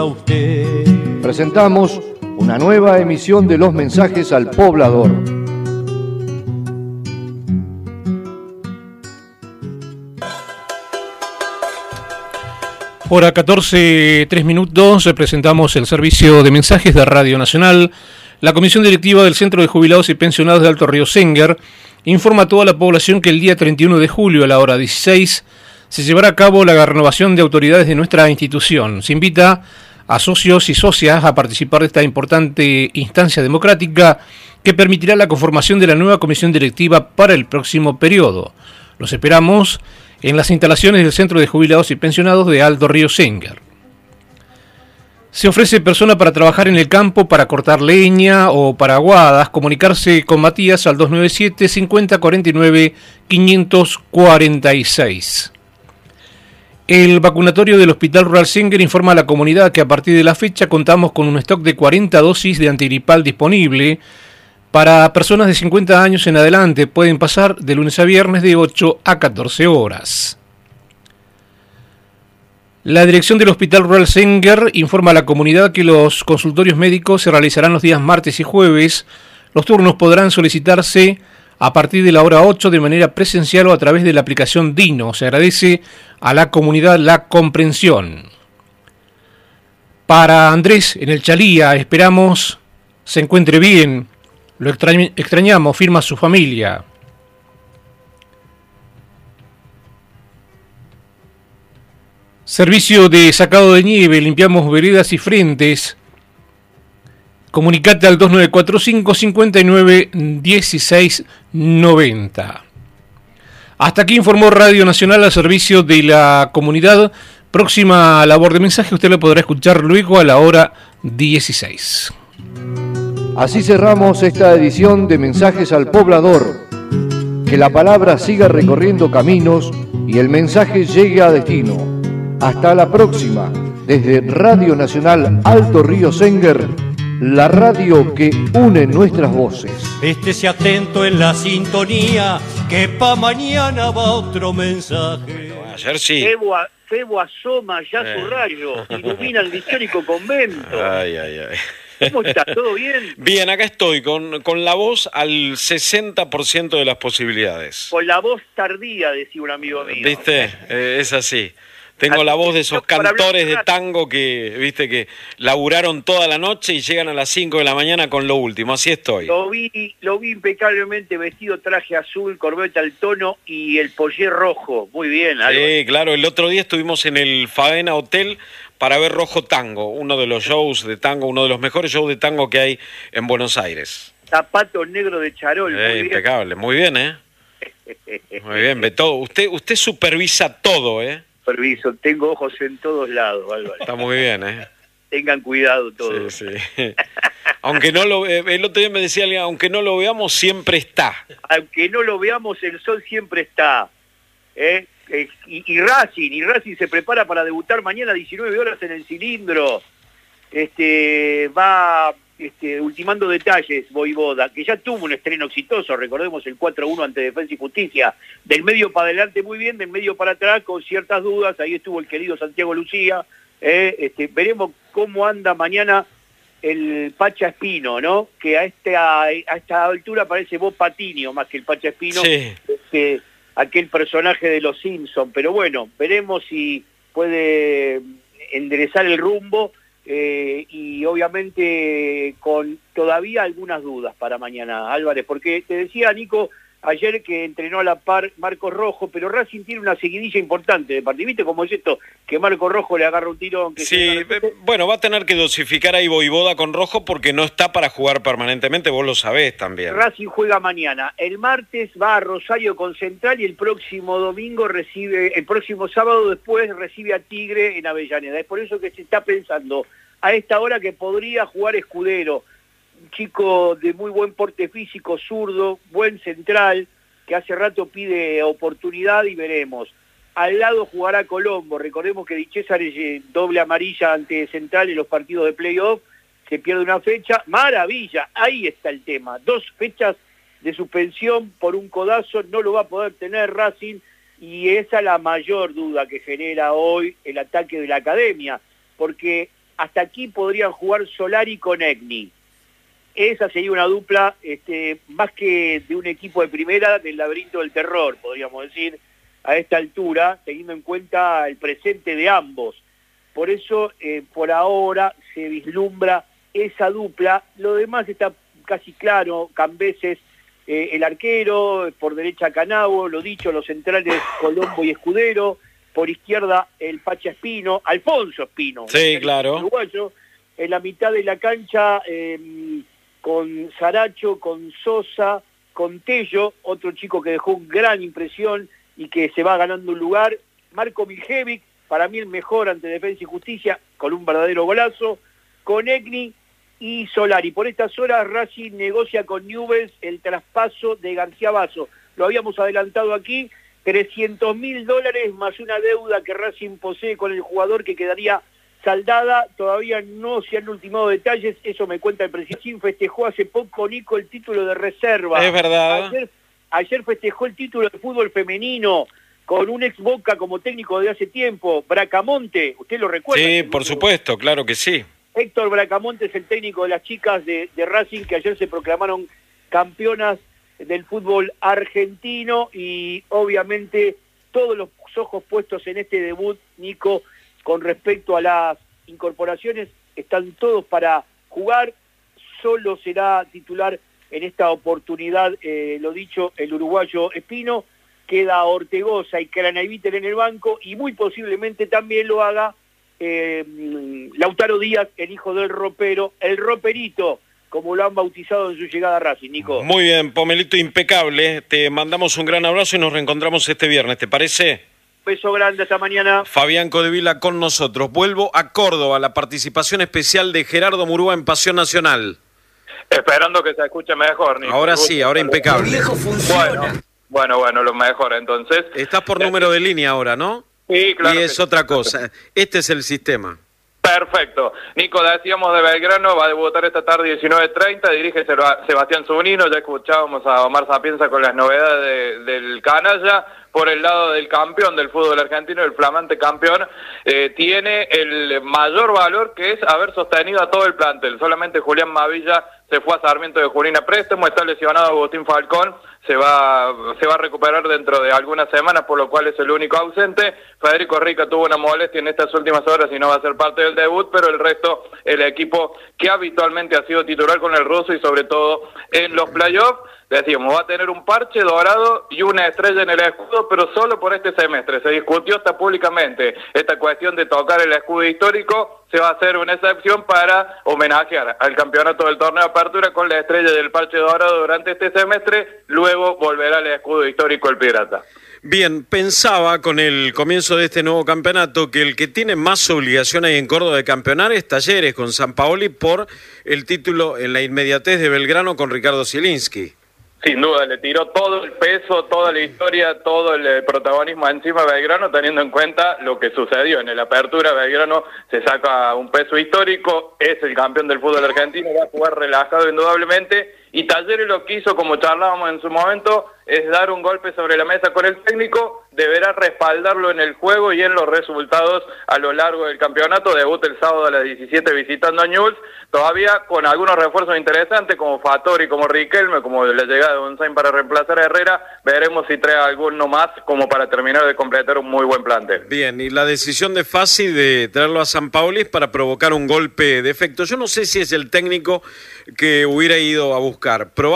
Presentamos una nueva emisión de los mensajes al poblador. Hora 14:03, presentamos el servicio de mensajes de Radio Nacional. La Comisión Directiva del Centro de Jubilados y Pensionados de Alto Río Senguer informa a toda la población que el día 31 de julio a la hora 16 se llevará a cabo la renovación de autoridades de nuestra institución. Se invita a socios y socias a participar de esta importante instancia democrática que permitirá la conformación de la nueva comisión directiva para el próximo periodo. Los esperamos en las instalaciones del Centro de Jubilados y Pensionados de Alto Río Senguer. Se ofrece persona para trabajar en el campo, para cortar leña o para aguadas. Comunicarse con Matías al 297 50 49 546. El vacunatorio del Hospital Rural Senguer informa a la comunidad que a partir de la fecha contamos con un stock de 40 dosis de antigripal disponible. Para personas de 50 años en adelante pueden pasar de lunes a viernes de 8 a 14 horas. La dirección del Hospital Rural Senguer informa a la comunidad que los consultorios médicos se realizarán los días martes y jueves. Los turnos podrán solicitarse a partir de la hora 8 de manera presencial o a través de la aplicación Dino. Se agradece a la comunidad la comprensión. Para Andrés en el Chalía, esperamos se encuentre bien. Lo extrañamos, firma su familia. Servicio de sacado de nieve, limpiamos veredas y frentes. Comunicate al 2945 59 16 90. Hasta aquí informó Radio Nacional al servicio de la comunidad. Próxima labor de mensaje usted la podrá escuchar luego a la hora 16. Así cerramos esta edición de Mensajes al Poblador. Que la palabra siga recorriendo caminos y el mensaje llegue a destino. Hasta la próxima, desde Radio Nacional Alto Río Senguer, la radio que une nuestras voces. Estése atento en la sintonía, que pa' mañana va otro mensaje. Bueno, ayer sí. Febo asoma ya su rayo, ilumina el histórico convento. Ay. ¿Cómo estás? ¿Todo bien? Bien, acá estoy, con la voz al 60% de las posibilidades. Con la voz tardía, decía un amigo mío. ¿Viste? Es así. Tengo la voz de esos cantores de tango que, viste, que laburaron toda la noche y llegan a las 5 de la mañana con lo último. Así estoy. Lo vi impecablemente vestido, traje azul, corbeta al tono y el pollé rojo. Muy bien, Álvaro. Sí, claro. El otro día estuvimos en el Favena Hotel para ver Rojo Tango, uno de los shows de tango, uno de los mejores shows de tango que hay en Buenos Aires. Zapato negro de charol. Muy impecable. Muy bien, ¿eh? Muy bien, Beto. Usted supervisa todo, ¿eh? Superviso, tengo ojos en todos lados, Álvaro. Está muy bien, ¿eh? Tengan cuidado todos. Sí. Aunque no lo el otro día me decía alguien, aunque no lo veamos, siempre está. Aunque no lo veamos, el sol siempre está. Y Racing se prepara para debutar mañana a 19 horas en el Cilindro. Va ultimando detalles Voivoda, que ya tuvo un estreno exitoso, recordemos el 4-1 ante Defensa y Justicia, del medio para adelante muy bien, del medio para atrás con ciertas dudas, ahí estuvo el querido Santiago Lucía. Veremos cómo anda mañana el Pacha Espino, ¿no? Que a esta altura parece Bob Patiño más que el Pacha Espino, sí. Aquel personaje de los Simpsons, pero bueno, veremos si puede enderezar el rumbo. Y obviamente con todavía algunas dudas para mañana, Álvarez, porque te decía Nico ayer que entrenó a la par Marcos Rojo, pero Racing tiene una seguidilla importante de partido. ¿Viste cómo es esto? Que Marcos Rojo le agarra un tirón. Sí, bueno, va a tener que dosificar ahí Voivoda con Rojo porque no está para jugar permanentemente, vos lo sabés también. Racing juega mañana. El martes va a Rosario con Central y el próximo sábado después recibe a Tigre en Avellaneda. Es por eso que se está pensando a esta hora que podría jugar Escudero. Un chico de muy buen porte físico, zurdo, buen central, que hace rato pide oportunidad y veremos. Al lado jugará Colombo. Recordemos que Di César es doble amarilla ante Central en los partidos de playoff. Se pierde una fecha. Maravilla, ahí está el tema. 2 fechas de suspensión por un codazo, no lo va a poder tener Racing, y esa es la mayor duda que genera hoy el ataque de la academia, porque hasta aquí podrían jugar Solari con Egni. Esa sería una dupla, más que de un equipo de primera, del laberinto del terror, podríamos decir, a esta altura, teniendo en cuenta el presente de ambos. Por eso, por ahora, se vislumbra esa dupla. Lo demás está casi claro. Cambeses, el arquero, por derecha Canavo, lo dicho, los centrales Colombo y Escudero, por izquierda el Pacha Espino, Alfonso Espino, sí, claro, uruguayo, en la mitad de la cancha con Saracho, con Sosa, con Tello, otro chico que dejó gran impresión y que se va ganando un lugar, Marco Miljevic, para mí el mejor ante Defensa y Justicia, con un verdadero golazo, con Egni y Solari. Por estas horas Racing negocia con Newell's el traspaso de García Basso. Lo habíamos adelantado aquí, $300.000 más una deuda que Racing posee con el jugador que quedaría saldada. Todavía no se han ultimado detalles, eso me cuenta el presidente. Festejó hace poco, Nico, el título de reserva. Es verdad. Ayer festejó el título de fútbol femenino con un ex Boca como técnico de hace tiempo, Bracamonte, ¿usted lo recuerda? Sí, por supuesto, claro que sí. Héctor Bracamonte es el técnico de las chicas de Racing, que ayer se proclamaron campeonas del fútbol argentino, y obviamente todos los ojos puestos en este debut, Nico, con respecto a las incorporaciones, están todos para jugar. Solo será titular en esta oportunidad, lo dicho, el uruguayo Espino. Queda Ortegoza y Craneviter en el banco, y muy posiblemente también lo haga Lautaro Díaz, el hijo del ropero, el roperito, como lo han bautizado en su llegada a Racing, Nico. Muy bien, Pomelito, impecable. Te mandamos un gran abrazo y nos reencontramos este viernes, ¿te parece? Beso grande, hasta mañana. Fabián Codevila con nosotros. Vuelvo a Córdoba, la participación especial de Gerardo Murúa en Pasión Nacional. Esperando que se escuche mejor, Nico. Ahora sí, ahora impecable. El viejo funciona. Bueno, lo mejor entonces. Estás por número de línea ahora, ¿no? Sí, claro. Y es otra cosa. Este es el sistema. Perfecto. Nico, decíamos de Belgrano, va a debutar esta tarde 19:30, dirige Sebastián Zunino, ya escuchábamos a Omar Sapienza con las novedades del canalla. Por el lado del campeón del fútbol argentino, el flamante campeón, tiene el mayor valor, que es haber sostenido a todo el plantel. Solamente Julián Mavilla se fue a Sarmiento de Junín a préstamo, está lesionado Agustín Falcón, se va a recuperar dentro de algunas semanas, por lo cual es el único ausente. Federico Rica tuvo una molestia en estas últimas horas y no va a ser parte del debut, pero el resto, el equipo que habitualmente ha sido titular con el ruso y sobre todo en los playoffs, decíamos, va a tener un parche dorado y una estrella en el escudo, pero solo por este semestre. Se discutió hasta públicamente esta cuestión de tocar el escudo histórico. Se va a hacer una excepción para homenajear al campeonato del torneo de apertura con la estrella del parche dorado durante este semestre. Luego volverá el escudo histórico el Pirata. Bien, pensaba con el comienzo de este nuevo campeonato que el que tiene más obligación ahí en Córdoba de campeonar es Talleres con Sampaoli por el título en la inmediatez de Belgrano con Ricardo Zielinski. Sin duda, le tiró todo el peso, toda la historia, todo el protagonismo encima de Belgrano, teniendo en cuenta lo que sucedió en la apertura. Belgrano se saca un peso histórico, es el campeón del fútbol argentino, va a jugar relajado indudablemente, y Talleres lo que hizo, como charlábamos en su momento, es dar un golpe sobre la mesa con el técnico, deberá respaldarlo en el juego y en los resultados a lo largo del campeonato. Debuta el sábado a las 17 visitando a Newell's, todavía con algunos refuerzos interesantes como Fattori, como Riquelme, como la llegada de González para reemplazar a Herrera. Veremos si trae alguno más como para terminar de completar un muy buen plantel. Bien, y la decisión de Fassi de traerlo a Sampaoli es para provocar un golpe de efecto. Yo no sé si es el técnico que hubiera ido a buscar.